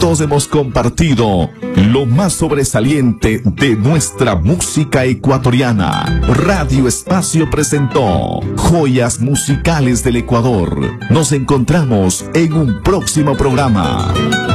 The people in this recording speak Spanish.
juntos hemos compartido lo más sobresaliente de nuestra música ecuatoriana. Radio Espacio presentó Joyas Musicales del Ecuador. Nos encontramos en un próximo programa.